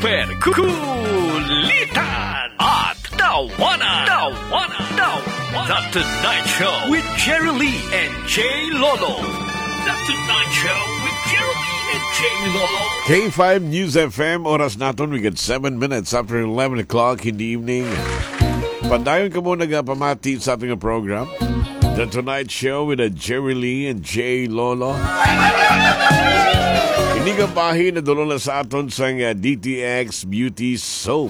super kulitan at tawanan. The Tonight Show with Jerry Lee and Jay Lolo. The Tonight Show with Jerry Lee and Jay Lolo. K5 News FM, oras natin, we get 7 minutes after 11 o'clock in the evening. Padayon ka muna pamati sa ating program, The Tonight Show with Jerry Lee and Jay Lolo. Hindi ka bahin na dulo na sa aton sa DTX Beauty Soap.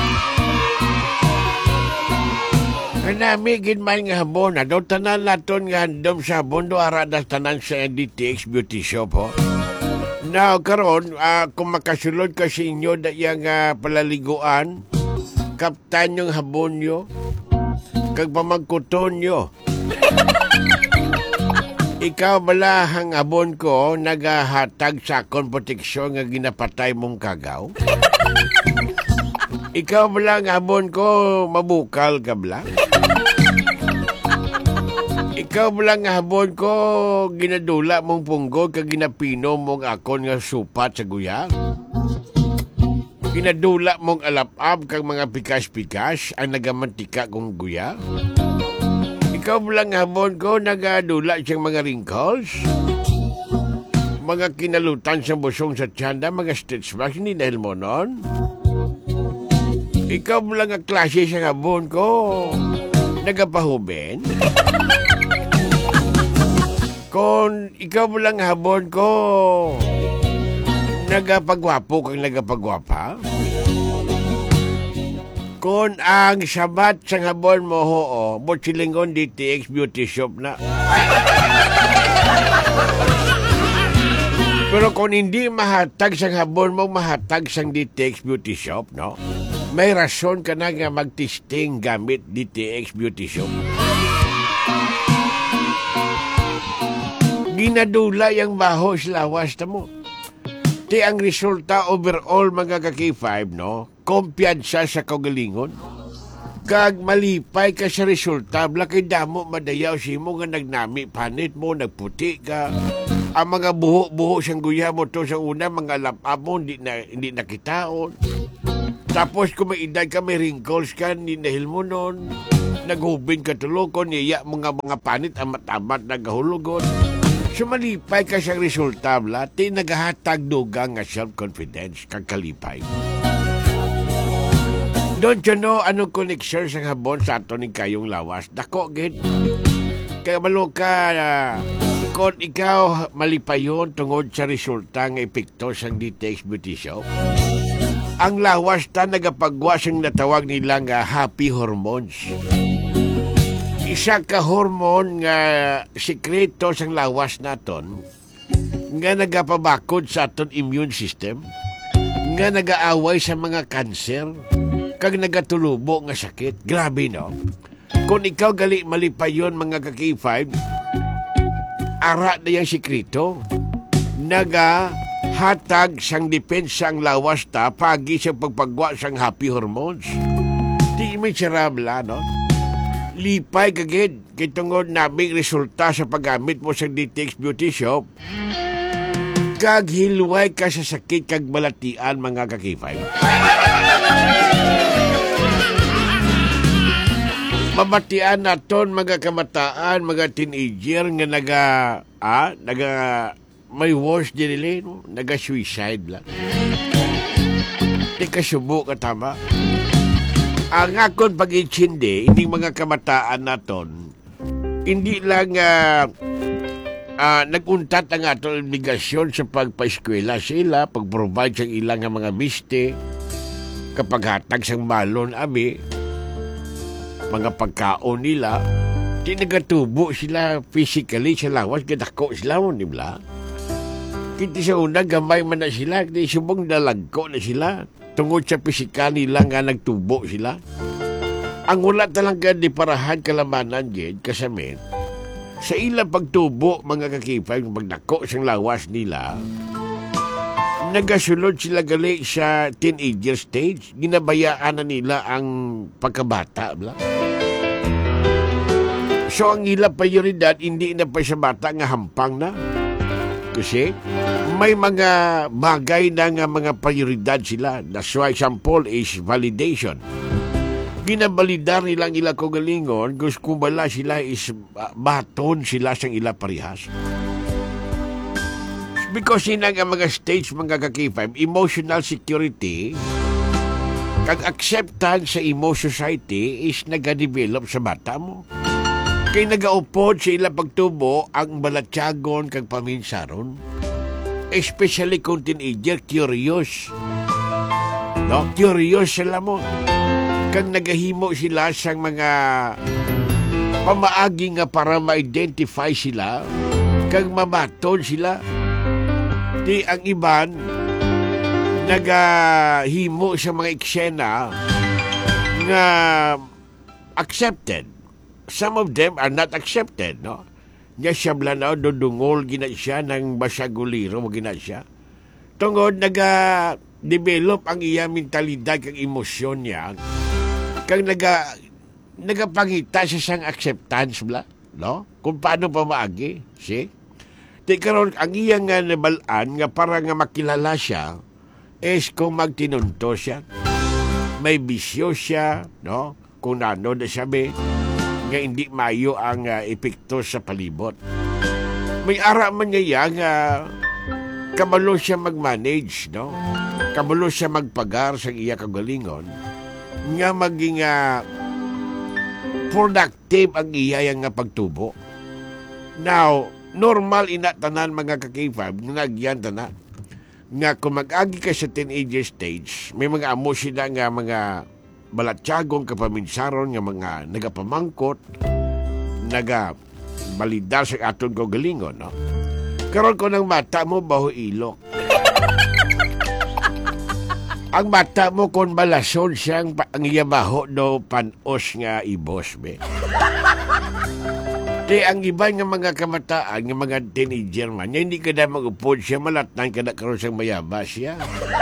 Kanami ginman nga habon na daw tanan naton nga handom sa habon do ara das tanan sa DTX Beauty Shop ho. Now karon kung makasulod ka sa inyo da yang palaliguan, kaptan yung habon nyo, kag pamagkuton nyo. Ikaw bala hang habon ko nagahatag sa akong proteksyon nga ginapatay mong kagaw? Ikaw bala ang habon ko mabukal ka bala? Ikaw bala ang habon ko ginadula mong punggol kag ginapino mong akon nga supat sa guya? Ginadula mong alap-ab kag mga pikas-pikas ang nagamantika kong guya? Ikaw bala ang habon ko nagadula siyang mga wrinkles? Mga kinalutan sa busong sa tiyanda, mga stitch marks, hindi dahil mo nun? Ikaw mo lang ang klase sa habon ko. Nagapahuben? Kung ikaw mo lang habon ko, nagapagwapo kang nagapagwapa? Kung ang sabat sa habon mo, Botsilingon DTX Beauty Shop na. Pero kung hindi mahatag sa habon mo, mahatag sa DTX Beauty Shop, no? May rason ka na nga magtisting gamit DTX Beauty Shop. Ginadula yung baho sa lawas na mo. Ti ang resulta overall mga ka-K5, no? Kumpiyansa sa kagalingon. Kag malipay ka sa resulta, blakay damo madayaw si mo nga nagnami panit mo, nagputi ka. Ang mga buho-buho siyang guya mo to sa una, mga lapap mo, hindi nakitaon. Tapos kung may edad ka, may wrinkles ka, hindi nahil mo nun. Naghubin ka tulokon, niya mga panit, amat-amat, nagahulugon. So malipay ka siyang resulta, ti nagahatag dugang nga self-confidence, kagkalipay. Don't you know anong connection sa habon sa ato ni kayong lawas? Dako, gid. Kaya malo ka, kung ikaw malipayon tungod sa resulta ng epekto sa DTX Beauty Shop, ang lawas ta nagapagwas ang natawag nila nga happy hormones. Isa ka hormone nga sikreto sa lawas naton nga nagapabakod sa aton immune system, nga nagaaway sa mga kanser, kag nagatulubo nga sakit. Grabe, no? Kung ikaw gali malipayon mga ka-K5, ara na yung sikreto, nagahatag sang depensa ang lawas ta pagi sa pagpagwa sang happy hormones. Di may sarabla, no? Lipay kagid, kay tungod naming resulta sa paggamit mo sa DTX Beauty Shop, kag hilway ka sa sakit kag balatian mga ka-K5. Mamatian naton mga kamataan, mga teenager nga naga may worse dinili, no? Naga-suicide lang. Di kasubo ka tama. Ang akon pag-inchindi, hindi mga kamataan naton, hindi lang naguntat ang atong obligasyon sa pagpa-eskwela sila, pag-provide sa ilang mga miste, kapag hatag sang malon ami, mga pagkaon nila, di nagatubo sila physically sa lawas, gadako sila mo, di ba? Kiti sa una, gamay man na sila, di subong dalagko na sila, tungod sa pisikal nila nga nagtubo sila. Ang wala talaga di parahan kalamanan gid kasamin sa ilang pagtubo mga kakipay, pagdako sang lawas nila, nagasulod sila gali sa teenager stage, ginabayaan na nila ang pagkabata bla. So ang ilang prioridad hindi na pa sa bata nga hampang na. Kasi may mga bagay na nga mga prioridad sila. That's why example is validation. Ginabalidar nilang ila kaugalingon kung bala sila is baton sila sang ila parihas. Because yun nga mga stage mga kakifam, emotional security kag acceptance sa emo society is nagadevelop sa bata mo. Kay nagaupod sa ila pagtubo ang balatyagon kag paminsaron. Especially kung teenager, curious. No? Curious sila mo. Kag nagahimo sila sang mga pamaagi nga para ma-identify sila kag mabaton sila. Di ang iban nagahimo sa mga eksena nga accepted. Some of them are not accepted, no? Nga siya blanaw, dudungol, gina siya ng basaguliro, gina siya. Tungod, naga-develop ang iya mentalidad kag emosyon niya. Kag nagapangita sa siyang acceptance, bla, no? Kung paano pa maagi, see? Di karon ang iya nga nabalaan nga para nga makilala siya is kung magtinunto siya. May bisyo siya, no? Kung ano na sabi, nga hindi mayo ang epekto sa palibot. May ara man niya nga kabalo siya mag-manage, no? Kabalo siya magpagar sa iya kagalingon nga maging productive ang iya nga pagtubo. Now, normal inatanan mga kakifab nga nagyan na nga kung mag-agi ka sa teenager stage, may mga amo sila nga mga balatyagong kapaminsaron nga mga nagapamangkot, nagabalidar sa aton ko galingon, no? Karon ko ng mata mo baho ilok. Ang mata mo kon balason siyang ang iya baho do panos nga ibos be. Di ang iba nga mga kamataan, nga mga teenager man, hindi ka na mag-upod siya, malatnan ka na karoon siyang mayaba siya.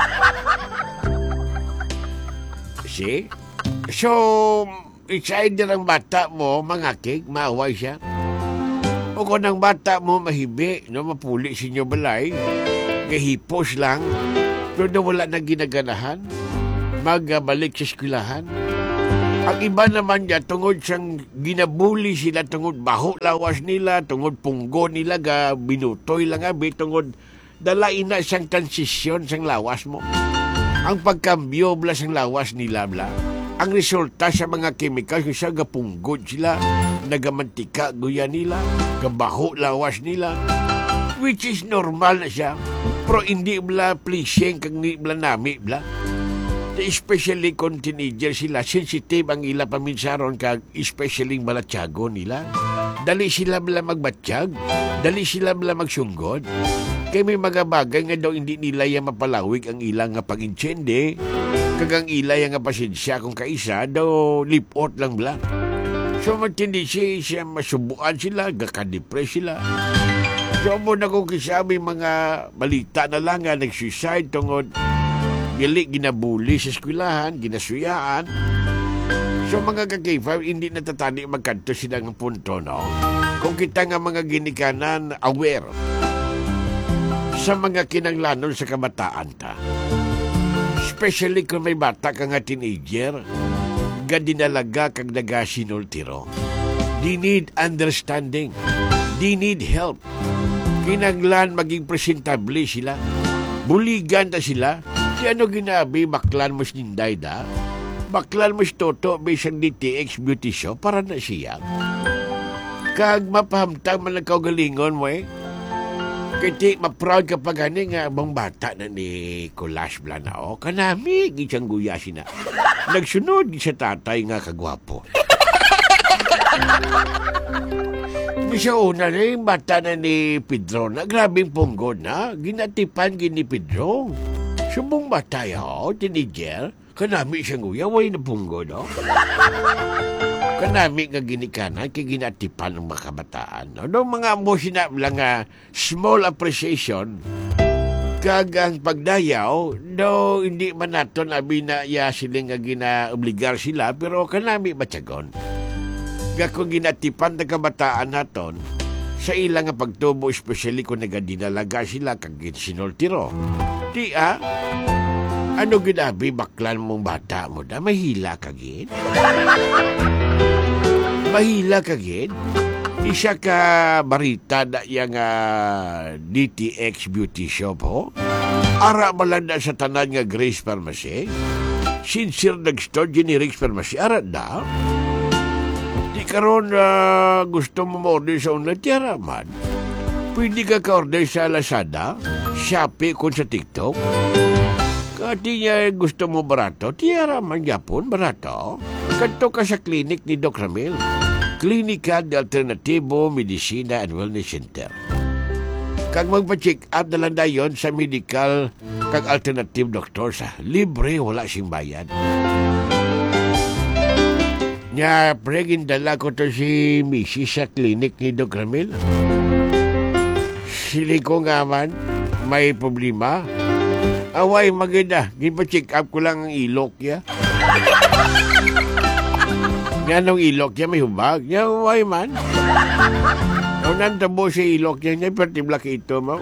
See? So, it's either ang bata mo, mangakig, maaway siya. O kung ang bata mo, mahibi, no, mapuli sinyo balay, kahipos lang, pero na wala na ginaganahan, magbalik sa eskwelahan. Ang iba naman niya, tungod siyang ginabuli sila, tungod baho lawas nila, tungod punggo nila, binutoy lang tungod dalain na siyang transisyon sang lawas mo. Ang pagkambyo bla sang lawas nila bla. Ang resulta sa mga chemicals kung siya gapunggod sila, nagamantika guya nila, gabaho lawas nila, which is normal na siya. Pero hindi bla pleasing kag ni bla nami bla. Especially kung teenager sila, sensitive ang ila paminsaron kag especially balatyago nila. Dali sila bla magbatsyag, dali sila bla magsunggod. Kaya may mga bagay nga daw hindi nila yung mapalawig ang ilang nga pag-insyende, kag ang ila yung nga pasensya kung kaisa, daw lipot lang bla. So matindi siya masubuan sila, gakadepress sila. So mo na kung kisabi mga balita na lang nga nag-suicide tungod gali ginabuli sa eskwelahan, ginasuyaan. So mga kakifab, hindi natatani magkanto sila ng punto, no? Kung kita nga mga ginikanan aware sa mga kinanglanon sa kabataan ta. Especially kung may bata ka nga teenager, gadinalaga kag nagasinultiro. They need understanding. They need help. Kinanglan maging presentable sila. Buligan ta sila. Si ano ginabi, baklan mo sininday da? Baklan mo si Toto, bisang DTX beauty show, para na siya. Kag mapahamtang man ang kaugalingon mo Kaya ma-proud ka pa gani nga bang bata na ni Kulash Blanao. Kanami, gisang guyasin na. Nagsunod sa tatay nga kagwapo. Di siya una na yung bata na ni Pedro na grabing punggod na. Ginatipan gini Pedro. Subong bata yaw, teenager, kanami siyang uyaway na punggo, no? Kanami nga ginikanan, kaya ginatipan ng mga kabataan, no? No, mga emotion lang small appreciation, kagang pagdayaw, no, hindi man nato na binaya sila nga ginaobligar sila, pero kanami matyagon. Kung ginatipan ng kabataan naton, sa ilang nga pagtubo, especially kung nagadinalaga sila kag sinultiro. Di ano ginabi baklan mong bata mo da? Mahila ka gid? Mahila ka gid? Isa ka barita da yung DTX Beauty Shop ho? Ara malanda sa tanan nga Grace Pharmacy? Sincere nag-store generics pharmacy? Ara da? Di karon gusto mo ma-order sa online, tiyara man. Pwede ka ka-order sa Lazada, Shopee, kung sa TikTok. Kati niya gusto mo barato, tiyara man yapon, barato. Kanto ka sa klinik ni Doc Ramil. Klinika de Alternativo Medicina and Wellness Center. Kag magpa-check up na lang dayon sa medical kag alternative doctor sa libre, wala sing bayad. Nya, pregin dala ko to si Missy sa klinik ni Doc Ramil. Sili ko nga man, may problema. Away, maganda. Gipa-check up ko lang ang ilok ya. Nga nung ilok niya may hubag. Nga, away man. Nung nantabo sa ilok niya, niya pertiblak ito mo.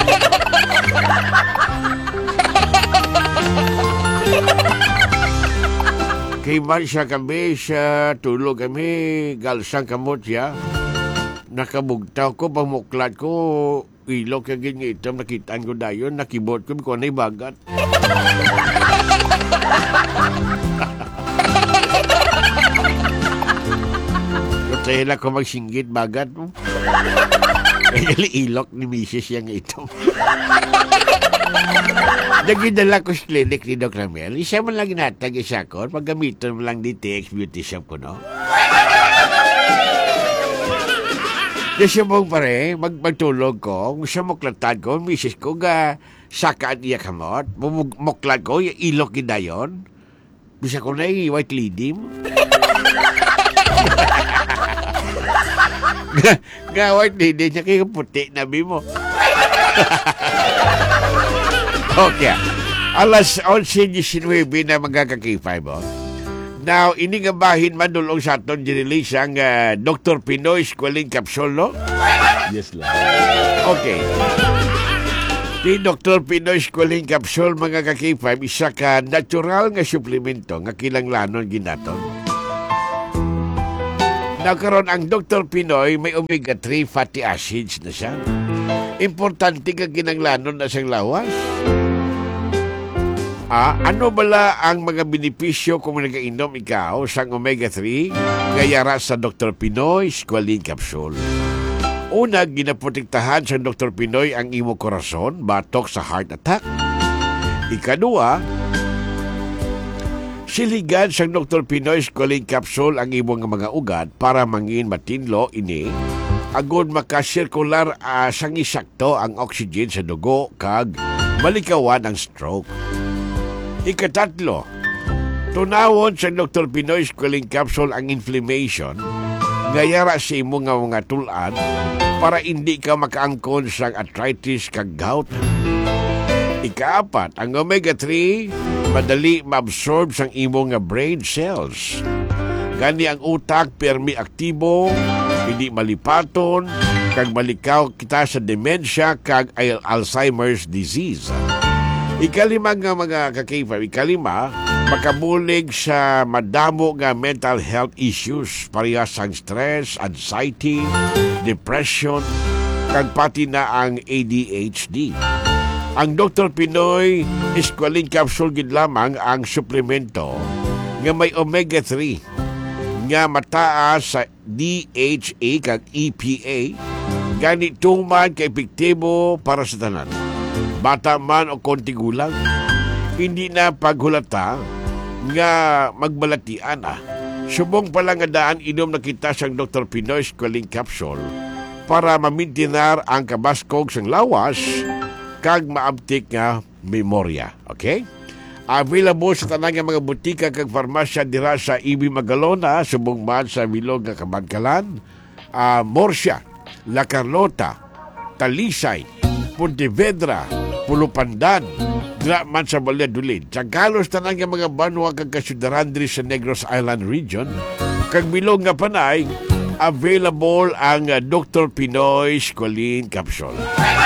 Kay Marsha kami, sa tulog kami, galsang kamot siya. Nakabugtaw ko, pamuklat ko, ilok yung ganyan itom, nakitaan ko dayon, nakibot ko, kung anay bagat. Kaya lang ko magsinggit bagat mo. Kaya ilok ni Mrs. yung itom. Nagidala ko sa clinic ni Doc Ramel. Isa man lang inatag isa ko. Paggamitan mo lang DTX Beauty Shop ko, no? Kasi mong pare, magtulog ko, kung siya muklatan ko, misis ko, sakaan iya kamot, muklat ko, ilok dayon. Bisa ko na white lidim. White lidim, siya kayo puti, nabi mo. Okay. Alas 11:19 na magkakakipay mo. Now, ini nga bahin madulong sa aton dinilish ang Dr. Pinoy Squalene Capsule, no? Yes lang. Okay. Di Dr. Pinoy Squalene Capsule, mga kakipay, isa ka natural nga suplemento nga kilanglanon ginaton. Nakaroon ang Dr. Pinoy may omega-3 fatty acids na siya. Importante ka kinanglanon na siyang lawas. Ano bala ang mga benepisyo kung nagainom ikaw sa omega-3 gayara sa Dr. Pinoy Squalene Capsule? Una, ginaprotektahan sa Dr. Pinoy ang imo korason, batok sa heart attack. Ikadua, siligan sa Dr. Pinoy Squalene Capsule ang imong mga ugat para mangin matinlo ini agod makasirkular sang isakto ang oxygen sa dugo kag malikawan ang stroke. Ikatatlo, tunawon sa Dr. Pinoy Squalene Capsule ang inflammation ngayara sa imo nga mga tulan para hindi ka makaangkon sa arthritis kag gout. Ikaapat, ang omega-3 madali maabsorb sang imo nga brain cells. Gani ang utak permi aktibo, hindi malipaton, kag malikaw kita sa dementia kag Alzheimer's disease. Ikalima nga mga kakaipa, makabulig sa madamo nga mental health issues, parehas ang stress, anxiety, depression, kag pati na ang ADHD. Ang Dr. Pinoy Squalene Capsule gid lamang ang suplemento nga may omega-3 nga mataas sa DHA kag EPA, gani tuman kay epektibo para sa tanan. Bata man o konti gulang, hindi na paghulata nga magbalatian Subong pala nga daan inom na kita sang Dr. Pinoy Squalene Capsule para mamintinar ang kabaskog sang lawas kag maabtik nga memorya. Okay? Available sa tanang nga mga butika kag farmasya dira sa Ibi Magalona, subong man sa Milog nga Kabangkalan, Morsia, La Carlota, Talisay, Pontevedra, Pulupandan, dira man sa Valladolid. Sangkalos tanang nga mga banwa kag kasudaran diri sa Negros Island region, kag Milog nga Panay, available ang Dr. Pinoy Squalene Capsule.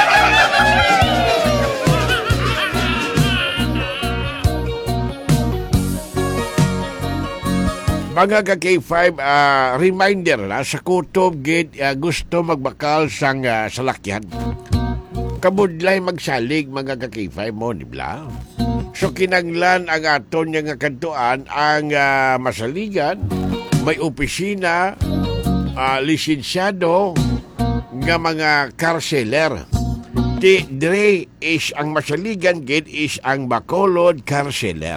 Mga ka-K5, reminder na sa kutob gid gusto magbakal sang salakyan. Kabudlay magsalig mga ka-K5 mo, nibla. So kinanglan ang aton nga kantuan ang masaligan, may opisina, lisensyado nga mga car seller. Dire is ang masaligan gid is ang Bacolod car seller.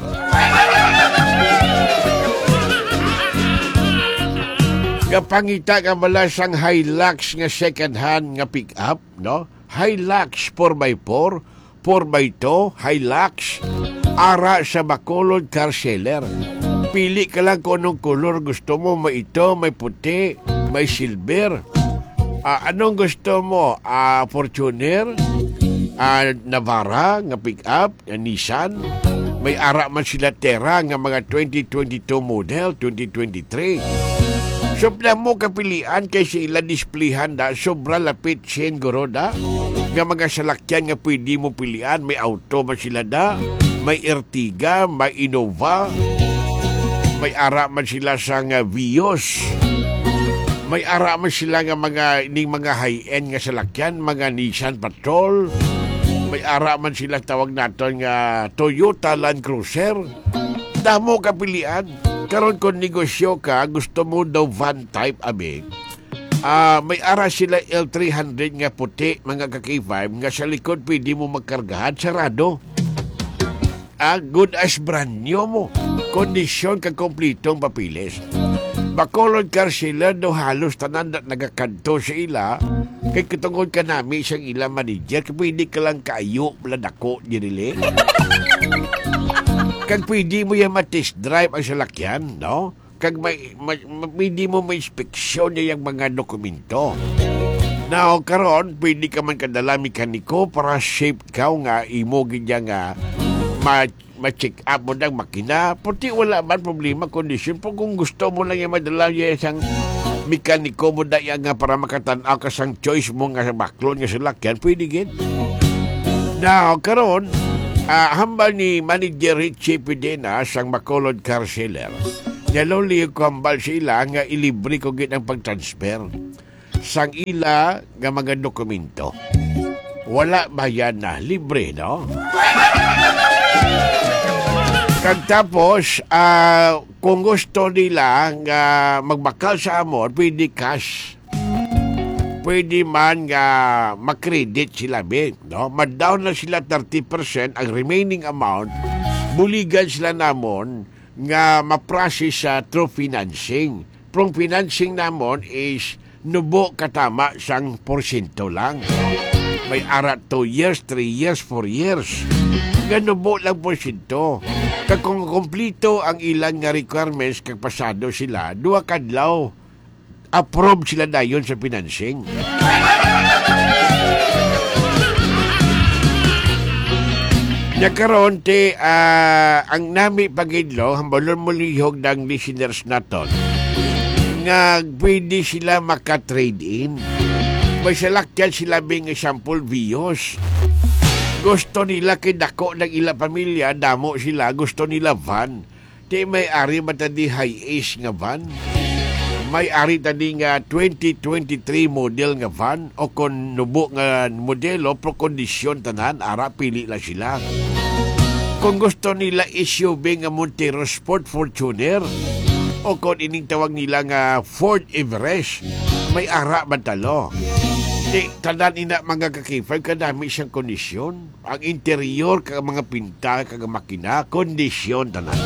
Kapangita ka mala sang Hilux nga second hand nga pick up, no? Hilux 4x4, 4x2, Hilux, ara sa Bacolod car seller. Pili ka lang kung anong color gusto mo, may ito, may puti, may silver. Anong gusto mo? Fortuner, Navara nga pick up, Nissan. May ara man sila Terra nga mga 2022 model, 2023. Sobra mo kapilian kay sila displayhan da sobra lapit siyen goroda nga mga salakyan nga pwede mo pilian. May auto man sila da, may Ertiga, may Innova, may ara man sila sa nga Vios, may ara man sila nga mga ining mga high-end nga salakyan, mga Nissan Patrol, may ara man sila tawag naton nga Toyota Land Cruiser. Damo kapilian. Karon kung negosyo ka, gusto mo daw van type abig. May ara sila L300 nga puti, mga ka-K5, nga sa likod pwede mo magkargahan, sarado. Good as brand new mo. Kondisyon ka kompletong papilis. Bacolod car seller daw halos tanan na nagakanto sa ila, kay katungod ka namin siyang ila manager, kaya pwede ka lang kayo, bladako, dinili. Kag pwede mo yung matest drive ang salakyan, no? Kag pwede mo may inspeksyon niya yung mga dokumento. Now, karon pwede ka man kadala mekaniko para safe ka nga imo gidya nga ma-check up mo ng makina. Puti wala man problema, kondisyon. Pero kung gusto mo lang yung madala yung isang mekaniko mo daya nga para makatanaw ka sang choice mo nga sa baklon nga salakyan, pwede gid. Now, karon hambal ni Manager Richie Pedena sang Bacolod car seller. Naloli ko hambal sila nga ilibre ko gid ang pag-transfer sang ila nga mga dokumento. Wala bayan na, libre, no? Kag tapos, kung gusto nila nga magbakal sa amon, pwede cash. Pwede man nga makredit sila, no? Mad-down na sila 30%, ang remaining amount, buligan sila namon nga ma-process sa through financing. From financing namon is nubo katama sang porsyento lang. May ara 2 years, 3 years, 4 years. Nga nubo lang porsyento. Kag kung kumplito ang ilang nga requirements kag pasado sila, 2 kadlaw approve sila dayon sa financing. Nakaroon ang nami pagidlo, hambalon mo lihog ng listeners naton, nga pwede sila maka-trade in. May salakyan sila bing sample Vios. Gusto nila kidako ng ila pamilya, damo sila, gusto nila van. Di may ari matadi high-ace nga van. May ari tadi nga 2023 model nga van o kon nubo nga modelo pro kondisyon tanan ara pili la sila. Kung gusto nila SUV nga Montero Sport Fortuner o kon ining tawag nila nga Ford Everest, may ara matalo. Di tanan ina mga kakifay kadami siyang kondisyon. Ang interior kag mga pinta kag makina kondisyon tanan.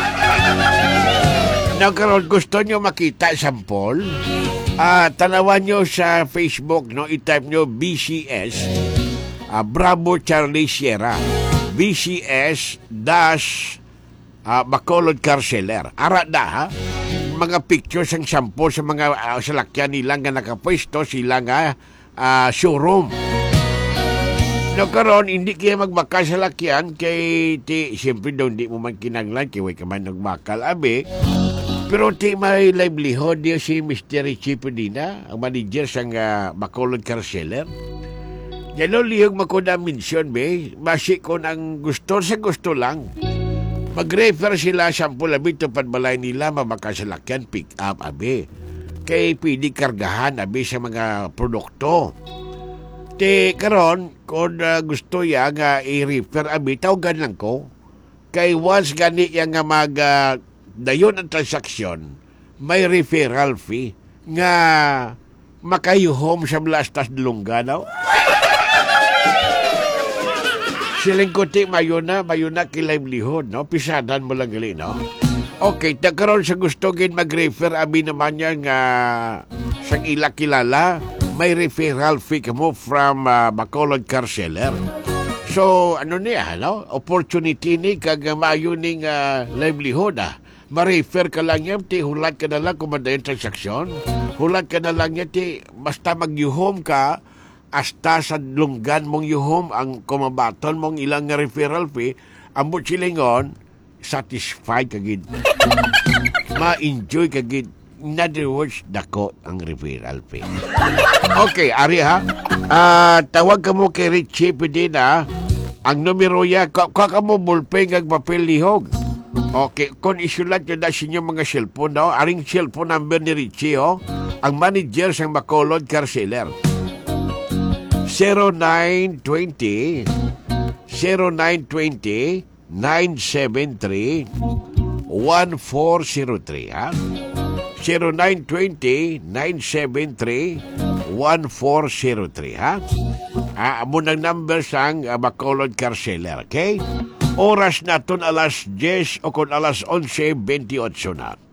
Now, karon gusto nyo makita sample, tanawan nyo sa Facebook, no? I-type nyo BCS, Bravo Charlie Sierra, BCS Bacolod car seller. Ara da, ha? Mga pictures ang sample sa mga salakyan nila nga nakapwesto sila nga showroom. No, karon hindi kaya magbakal sa lakyan kay siyempre daw hindi mo man kinanglan kay way ka man nagbakal abi. Pero ti may livelihood niya si Mr. Richie Pedina, ang manager sa Bacolod Car Seller. Yan o, lihog makuda mention, be. Basi ko ng gusto sa gusto lang. Mag-refer sila sample abi tupad balay nila mabakasalakyan, pick up abi. Kay pwede kargahan abi sa mga produkto. Ti karon kung gusto ya nga i-refer abi tawagan lang ko. Kay once gani ya nga dayon ang transaksyon, may referral fee nga makayuhom sa blastas dulungga no? Siling kuti mayo na ki livelihood, no? Pisadan mo lang gali, no? Okay, karon sa gusto gin mag-refer, abi naman yan nga sa ila kilala, may referral fee mo from Bacolod Car Seller. So, ano niya, no? Opportunity ni kag mayo ning livelihood, ma-refer ka lang yan, ti hulat ka na lang kung madayon transaksyon. Hulat ka na lang yan, ti basta mag-yuhom ka, hasta sa lunggan mong yuhom ang kumabaton mong ilang nga referral fee, ang silingon, satisfied kagid. Ma-enjoy kagid. In other words, dako ang referral fee. Okay, ari ha. Tawag ka mo kay Richie Pedina. Ang numero ya, ka mo bulpe ng papel lihog. Okay, kung isulat nyo na sinyo mga cellphone, no? Aring cellphone number ni Richie, oh. Ang manager sa Bacolod Car Seller. 0920 0920 973 1403, ha? 0920 973 1403, ha? Amo ng number sang Bacolod Car Seller, okay? Oras naton alas 10 o kung alas 11:28 na.